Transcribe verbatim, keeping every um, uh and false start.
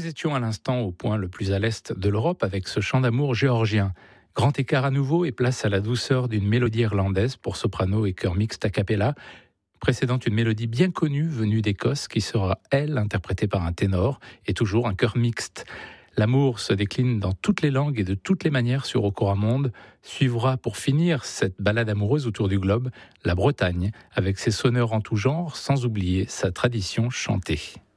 étions à l'instant au point le plus à l'est de l'Europe avec ce chant d'amour géorgien. Grand écart à nouveau et place à la douceur d'une mélodie irlandaise pour soprano et chœur mixte a cappella, précédant une mélodie bien connue venue d'Écosse qui sera, elle, interprétée par un ténor et toujours un chœur mixte. L'amour se décline dans toutes les langues et de toutes les manières sur Okora Monde. Suivra pour finir cette balade amoureuse autour du globe, la Bretagne, avec ses sonneurs en tout genre, sans oublier sa tradition chantée.